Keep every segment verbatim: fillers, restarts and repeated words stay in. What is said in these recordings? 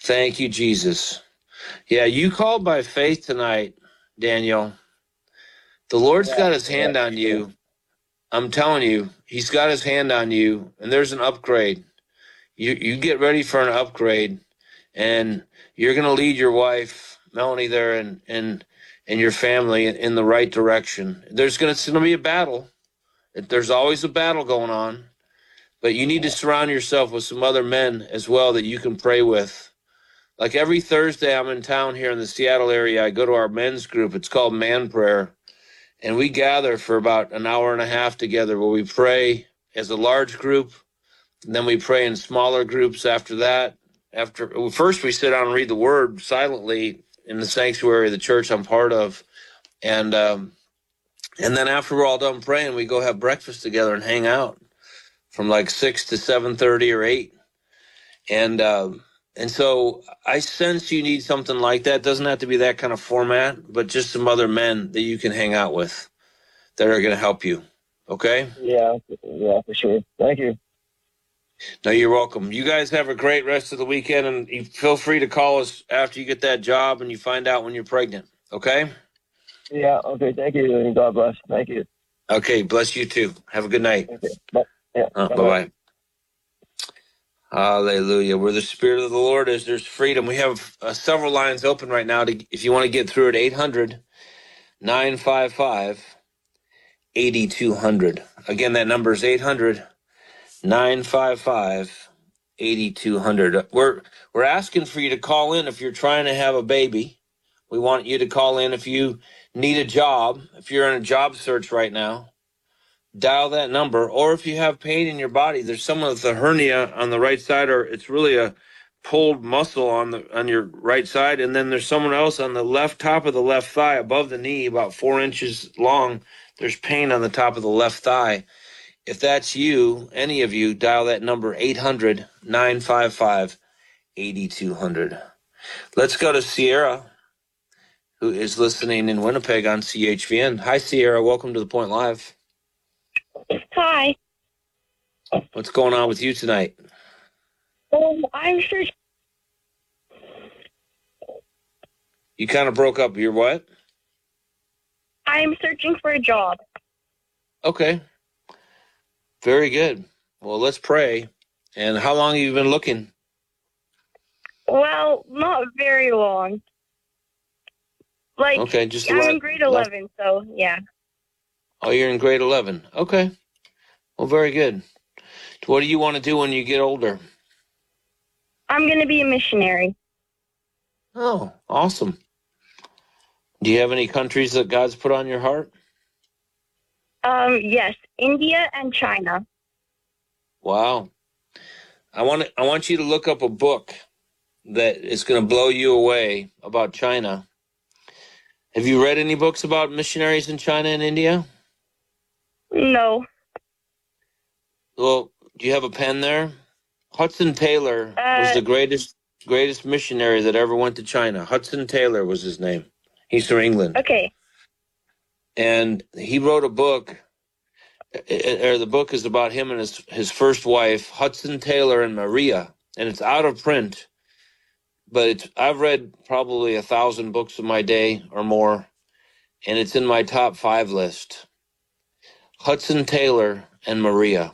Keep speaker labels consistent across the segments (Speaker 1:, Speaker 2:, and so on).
Speaker 1: Thank you, Jesus. Yeah, you called by faith tonight, Daniel. The Lord's
Speaker 2: Yeah,
Speaker 1: got his
Speaker 2: yeah.
Speaker 1: hand on you. I'm telling you, he's got his hand on you, and there's an upgrade. You you get ready for an upgrade, and you're going to lead your wife, Melanie, there and and and your family in, in the right direction. There's going to be a battle. There's always a battle going on, but you need to surround yourself with some other men as well that you can pray with. Like every Thursday, I'm in town here in the Seattle area. I go to our men's group. It's called Man Prayer. And we gather for about an hour and a half together where we pray as a large group. And then we pray in smaller groups after that. After well, first, we sit down and read the word silently in the sanctuary of the church I'm part of. And, um, and then after we're all done praying, we go have breakfast together and hang out from like six to seven thirty or eight. And, um, And so I sense you need something like that. Doesn't have to be that kind of format, but just some other men that you can hang out with that are going to help you. Okay?
Speaker 2: Yeah, yeah, for sure. Thank you.
Speaker 1: No, you're welcome. You guys have a great rest of the weekend, and you feel free to call us after you get that job and you find out when you're pregnant. Okay?
Speaker 2: Yeah, okay, thank you, and God bless. Thank you.
Speaker 1: Okay, bless you too. Have a good night.
Speaker 2: Okay, bye. Yeah,
Speaker 1: Uh,
Speaker 2: bye-bye.
Speaker 1: bye-bye. Hallelujah. Where the Spirit of the Lord is, there's freedom. We have uh, several lines open right now. To, if you want to get through at eight hundred, nine five five, eight two zero zero. Again, that number is eight hundred, nine five five, eight two zero zero. We're, we're asking for you to call in if you're trying to have a baby. We want you to call in if you need a job, if you're in a job search right now. Dial that number, or if you have pain in your body, there's someone with a hernia on the right side, or it's really a pulled muscle on the on your right side, and then there's someone else on the left top of the left thigh, above the knee, about four inches long. There's pain on the top of the left thigh. If that's you, any of you, dial that number eight hundred, nine five five, eight two zero zero. Let's go to Sierra, who is listening in Winnipeg on C H V N. Hi, Sierra. Welcome to The Point Live.
Speaker 3: Hi.
Speaker 1: What's going on with you tonight?
Speaker 3: Um, I'm sure.
Speaker 1: You kind of broke up. You're what?
Speaker 3: I'm searching for a job.
Speaker 1: Okay. Very good. Well, let's pray. And how long have you been looking?
Speaker 3: Well, not very long. Like,
Speaker 1: Okay, just
Speaker 3: I'm
Speaker 1: last,
Speaker 3: in grade eleven, so yeah.
Speaker 1: Oh, you're in grade eleven. Okay. Well, very good. What do you want to do when you get older?
Speaker 3: I'm going to be a missionary.
Speaker 1: Oh, awesome. Do you have any countries that God's put on your heart?
Speaker 3: Um, yes, India and China.
Speaker 1: Wow. I want to, I want you to look up a book that is going to blow you away about China. Have you read any books about missionaries in China and India?
Speaker 3: No.
Speaker 1: Well, do you have a pen there? Hudson Taylor
Speaker 3: Uh,
Speaker 1: was the greatest greatest missionary that ever went to China. Hudson Taylor was his name. He's from England.
Speaker 3: Okay.
Speaker 1: And he wrote a book, or the book is about him and his, his first wife, Hudson Taylor and Maria. And it's out of print, but it's, I've read probably a thousand books in my day or more, and it's in my top five list. Hudson Taylor and Maria.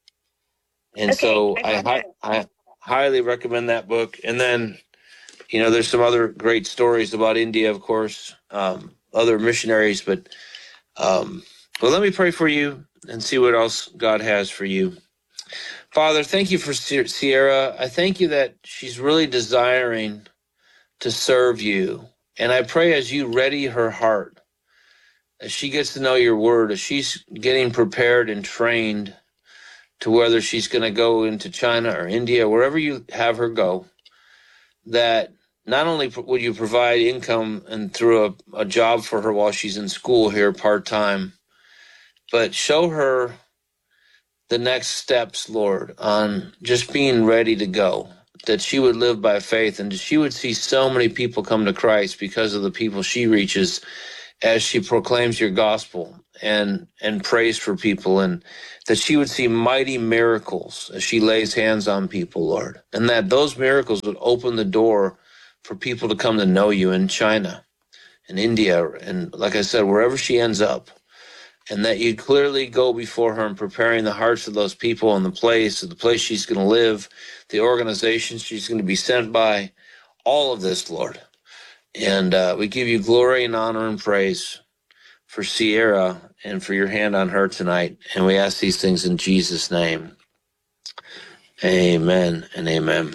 Speaker 1: And
Speaker 3: Okay,
Speaker 1: so
Speaker 3: I
Speaker 1: I,
Speaker 3: got
Speaker 1: hi-
Speaker 3: it.
Speaker 1: I highly recommend that book. And then, you know, there's some other great stories about India, of course, um, other missionaries. But, um, well, let me pray for you and see what else God has for you. Father, thank you for Sierra. I thank you that she's really desiring to serve you. And I pray as you ready her heart, as she gets to know your word, as she's getting prepared and trained to whether she's going to go into China or India, wherever you have her go, that not only would you provide income and through a, a job for her while she's in school here part-time, but show her the next steps, Lord, on just being ready to go, that she would live by faith and she would see so many people come to Christ because of the people she reaches as she proclaims your gospel. and and prays for people, and that she would see mighty miracles as she lays hands on people, Lord, and that those miracles would open the door for people to come to know you in China and India, and like I said, wherever she ends up, and that you'd clearly go before her in preparing the hearts of those people and the place, the place she's going to live, the organization she's going to be sent by, all of this, Lord. And uh, we give you glory and honor and praise for Sierra and for your hand on her tonight. And we ask these things in Jesus' name. Amen and amen.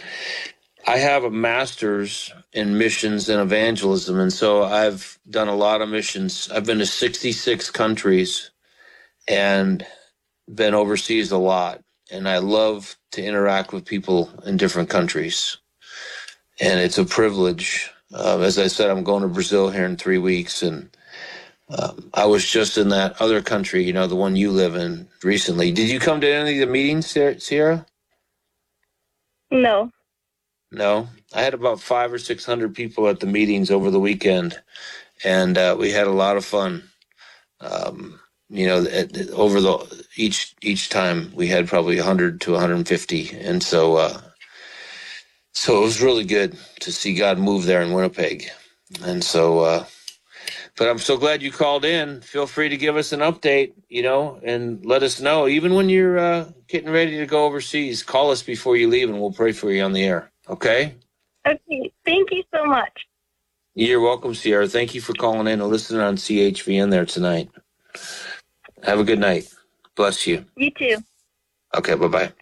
Speaker 1: I have a master's in missions and evangelism, and so I've done a lot of missions. I've been to sixty-six countries and been overseas a lot, and I love to interact with people in different countries, and it's a privilege. Uh, as I said, I'm going to Brazil here in three weeks, and um, I was just in that other country, you know, the one you live in recently. Did you come to any of the meetings, Sierra?
Speaker 3: No.
Speaker 1: No, I had about five or six hundred people at the meetings over the weekend, and uh, we had a lot of fun. Um, you know, at, at, over the each each time we had probably one hundred to one hundred fifty, and so uh, so it was really good to see God move there in Winnipeg. And so, uh, but I'm so glad you called in. Feel free to give us an update, you know, and let us know. Even when you're uh, getting ready to go overseas, call us before you leave, and we'll pray for you on the air. Okay?
Speaker 3: Okay. Thank you so much.
Speaker 1: You're welcome, Sierra. Thank you for calling in and listening on C H V N there tonight. Have a good night. Bless you.
Speaker 3: You too.
Speaker 1: Okay, bye-bye.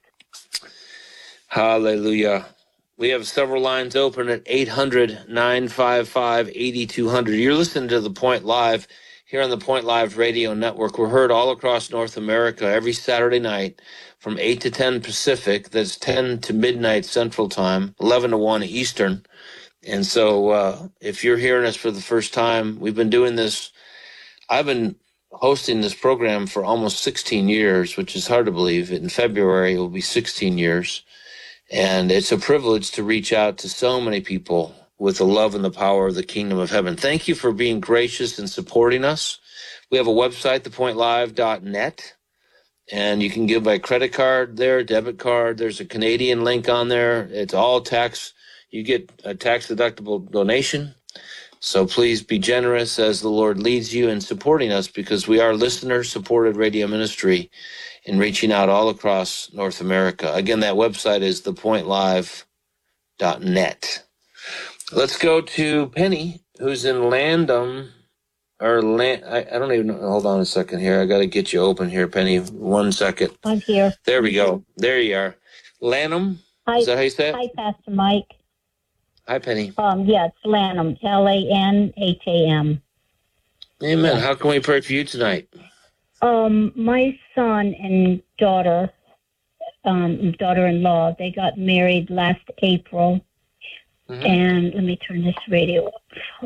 Speaker 1: Hallelujah. We have several lines open at eight hundred, nine five five, eight two zero zero. You're listening to The Point Live here on the Point Live Radio Network. We're heard all across North America every Saturday night from eight to ten Pacific. That's ten to midnight Central Time, eleven to one Eastern. And so uh, if you're hearing us for the first time, we've been doing this. I've been hosting this program for almost sixteen years, which is hard to believe. In February, it will be sixteen years. And it's a privilege to reach out to so many people with the love and the power of the kingdom of heaven. Thank you for being gracious and supporting us. We have a website, the point live dot net, and you can give by credit card there, debit card. There's a Canadian link on there. It's all tax. You get a tax-deductible donation. So please be generous as the Lord leads you in supporting us, because we are listener-supported radio ministry in reaching out all across North America. Again, that website is the point live dot net. Let's go to Penny, who's in Landom. Or Land, I, I don't even know. Hold on a second here. I got to get you open here, Penny. One second.
Speaker 4: I'm here.
Speaker 1: There we go. There you are. Lanham?
Speaker 4: Hi,
Speaker 1: Is that how you say it?
Speaker 4: hi, Pastor Mike.
Speaker 1: Hi, Penny.
Speaker 4: Um, yeah, it's Lanham, L A N H A M.
Speaker 1: Amen. How can we pray for you tonight?
Speaker 4: Um, my son and daughter, um, daughter-in-law, they got married last April. Mm-hmm. And let me turn this radio up.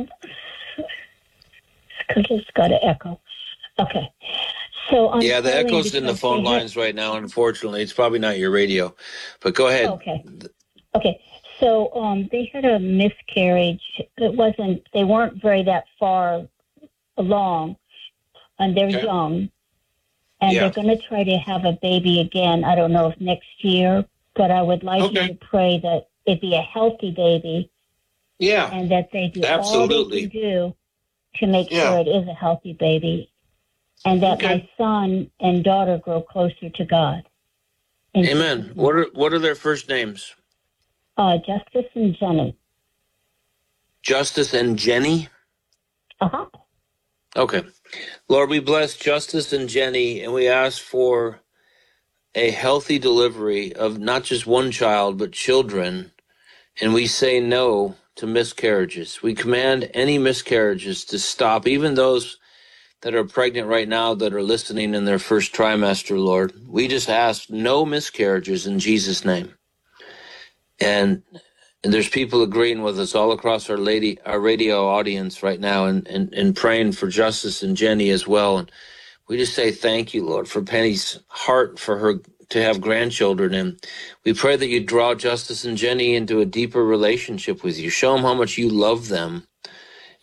Speaker 4: Because it's got an echo. Okay. So I'm
Speaker 1: yeah, the
Speaker 4: calling
Speaker 1: echo's in the
Speaker 4: because
Speaker 1: phone
Speaker 4: they had-
Speaker 1: lines right now, unfortunately. It's probably not your radio. But go ahead.
Speaker 4: Okay. Okay. So um, they had a miscarriage. It wasn't, they weren't very that far along, and they're
Speaker 1: Okay.
Speaker 4: young. And
Speaker 1: Yeah.
Speaker 4: they're going to try to have a baby again. I don't know if next year, but I would like
Speaker 1: Okay.
Speaker 4: you to pray that it be a healthy baby
Speaker 1: Yeah.
Speaker 4: and that they do
Speaker 1: Absolutely.
Speaker 4: all they can do to make
Speaker 1: Yeah.
Speaker 4: sure it is a healthy baby, and that
Speaker 1: Okay.
Speaker 4: my son and daughter grow closer to God. And,
Speaker 1: Amen. What are what are their first names?
Speaker 4: Uh, Justice and Jenny.
Speaker 1: Justice and Jenny?
Speaker 4: Uh-huh.
Speaker 1: Okay. Lord, we bless Justice and Jenny, and we ask for a healthy delivery of not just one child, but children. And we say no to miscarriages. We command any miscarriages to stop, even those that are pregnant right now that are listening in their first trimester, Lord. We just ask no miscarriages in Jesus' name. And and there's people agreeing with us all across our lady, our radio audience right now, and, and, and praying for Justice and Jenny as well. And we just say thank you, Lord, for Penny's heart for her to have grandchildren. And we pray that you draw Justice and Jenny into a deeper relationship with you. Show them how much you love them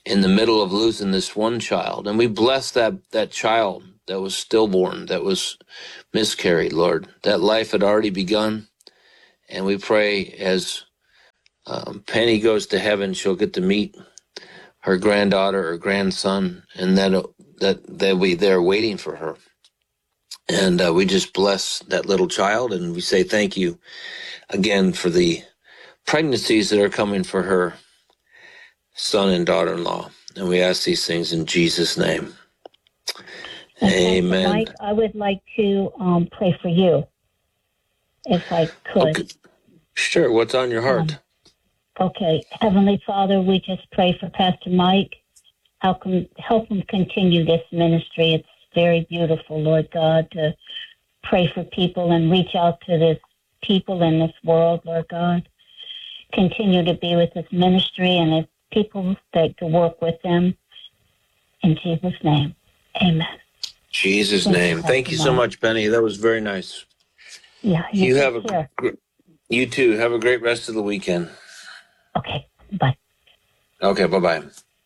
Speaker 1: in the middle of losing this one child. And we bless that, that child that was stillborn, that was miscarried, Lord. That life had already begun. And we pray as um, Penny goes to heaven, she'll get to meet her granddaughter or grandson, and that that they'll be there waiting for her. And uh, we just bless that little child, and we say thank you again for the pregnancies that are coming for her son and daughter-in-law. And we ask these things in Jesus' name.
Speaker 4: And
Speaker 1: Amen.
Speaker 4: Mike, I would like to um, pray for you, if I could.
Speaker 1: Okay. Sure. What's on your heart?
Speaker 4: Um, okay. Heavenly Father, we just pray for Pastor Mike. Help him, help him continue this ministry. It's very beautiful, Lord God, to pray for people and reach out to this people in this world, Lord God. Continue to be with this ministry and the people that to work with them. In Jesus' name, amen.
Speaker 1: Jesus'
Speaker 4: Thank
Speaker 1: name.
Speaker 4: you,
Speaker 1: Thank you so much, Penny. That was very nice.
Speaker 4: Yeah, you,
Speaker 1: You have
Speaker 4: take
Speaker 1: a
Speaker 4: care.
Speaker 1: gr- you too. Have a great rest of the weekend.
Speaker 4: Okay, bye.
Speaker 1: Okay, bye-bye.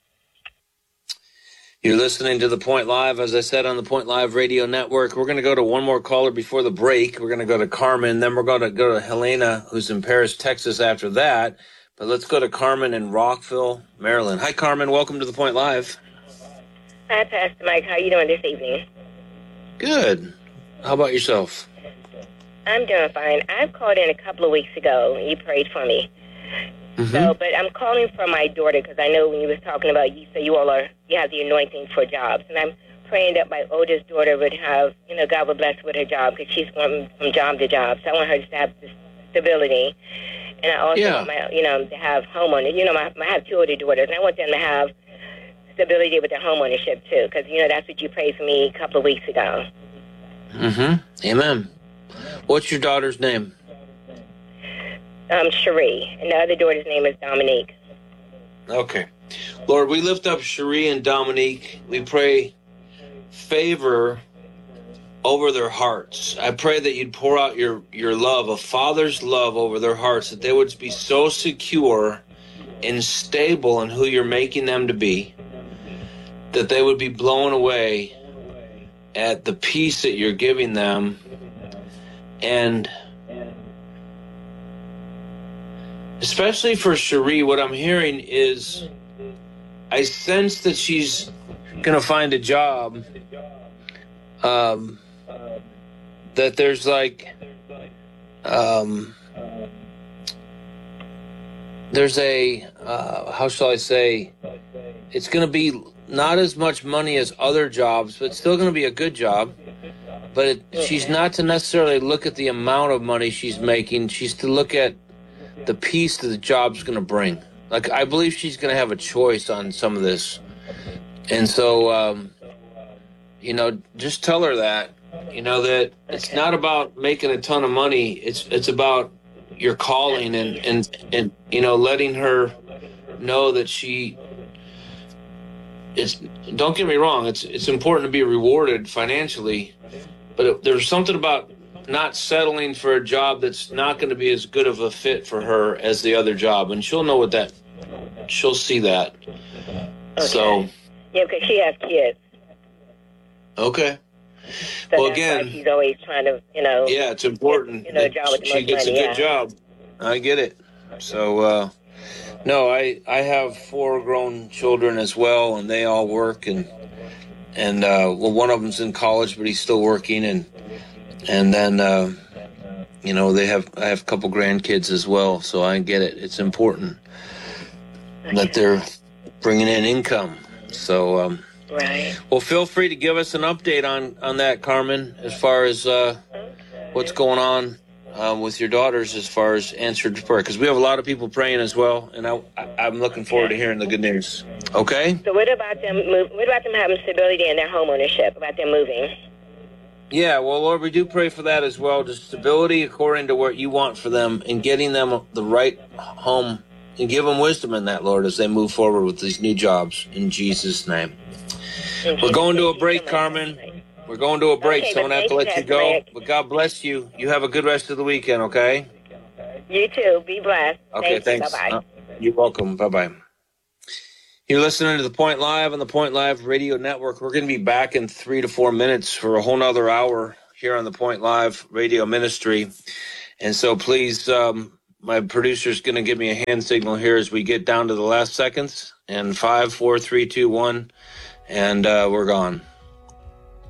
Speaker 1: You're listening to The Point Live, as I said, on the Point Live Radio Network. We're going to go to one more caller before the break. We're going to go to Carmen. Then we're going to go to Helena, who's in Paris, Texas, after that. But let's go to Carmen in Rockville, Maryland. Hi, Carmen. Welcome to The Point Live.
Speaker 5: Hi, Pastor Mike. How are you doing this evening?
Speaker 1: Good. How about yourself?
Speaker 5: I'm doing fine. I've called in a couple of weeks ago, and you prayed for me.
Speaker 1: Mm-hmm.
Speaker 5: So, but I'm calling for my daughter because I know when you were talking about, you say you all are, you have the anointing for jobs. And I'm praying that my oldest daughter would have, you know, God would bless her with her job because she's going from job to job. So I want her to have this stability. And I also
Speaker 1: Yeah.
Speaker 5: want my, you know, to have homeowners. You know, my, I have two older daughters, and I want them to have stability with their home ownership too, because you know that's what you prayed for me a couple of weeks ago.
Speaker 1: Mm-hmm. Amen. What's your daughter's name?
Speaker 5: Um, Cherie, and the other daughter's name is Dominique.
Speaker 1: Okay. Lord, we lift up Cherie and Dominique. We pray favor over their hearts. I pray that you'd pour out your, your love, a father's love over their hearts, that they would be so secure and stable in who you're making them to be, that they would be blown away at the peace that you're giving them. And especially for Cherie, what I'm hearing is I sense that she's going to find a job, um, that there's like, um, there's a, uh, how shall I say, it's going to be not as much money as other jobs, but it's still going to be a good job. But it, she's not to necessarily look at the amount of money she's making. She's to look at the peace that the job's going to bring. Like, I believe she's going to have a choice on some of this. And so, um, you know, just tell her that, you know, that it's not about making a ton of money. It's it's about your calling and, and, and you know, letting her know that she... It's, don't get me wrong, it's it's important to be rewarded financially, but it, there's something about not settling for a job that's not going to be as good of a fit for her as the other job, and she'll know what that, she'll see that.
Speaker 5: Okay.
Speaker 1: So,
Speaker 5: yeah, because she has kids.
Speaker 1: Okay.
Speaker 5: So
Speaker 1: Well,
Speaker 5: that's
Speaker 1: again,
Speaker 5: why she's always trying to, you know.
Speaker 1: Yeah, it's important
Speaker 5: you know, a
Speaker 1: that
Speaker 5: job with the
Speaker 1: she
Speaker 5: most
Speaker 1: gets
Speaker 5: money,
Speaker 1: a good
Speaker 5: yeah.
Speaker 1: job. I get it. So, uh, no, I, I have four grown children as well, and they all work, and and uh, well, one of them's in college, but he's still working, and and then uh, you know they have I have a couple grandkids as well, so I get it. It's important
Speaker 5: Okay.
Speaker 1: that they're bringing in income. So, um,
Speaker 5: Right.
Speaker 1: well, feel free to give us an update on on that, Carmen, as far as uh, what's going on Um, with your daughters as far as answered prayer, because we have a lot of people praying as well, and I, I, I'm looking forward to hearing the good news. Okay?
Speaker 5: So what about them move, what about them having stability in their home ownership, about them moving?
Speaker 1: Yeah, well, Lord, we do pray for that as well, just stability according to what you want for them and getting them the right home, and give them wisdom in that, Lord, as they move forward with these new jobs in Jesus' name.
Speaker 5: In
Speaker 1: We're going to a
Speaker 5: Jesus'
Speaker 1: break,
Speaker 5: name.
Speaker 1: Carmen. We're going to a break,
Speaker 5: Okay,
Speaker 1: so I'm
Speaker 5: but
Speaker 1: going to have to
Speaker 5: thank
Speaker 1: let
Speaker 5: you,
Speaker 1: you go.
Speaker 5: Pastor Mike.
Speaker 1: But God bless you. You have a good rest of the weekend, okay?
Speaker 5: You too. Be blessed.
Speaker 1: Okay,
Speaker 5: Thank you.
Speaker 1: thanks.
Speaker 5: Bye-bye.
Speaker 1: Uh, you're welcome. Bye-bye. You're listening to The Point Live on the Point Live Radio Network. We're going to be back in three to four minutes for a whole nother hour here on the Point Live Radio Ministry. And so please, um, my producer's going to give me a hand signal here as we get down to the last seconds. And five, four, three, two, one, and uh, we're gone.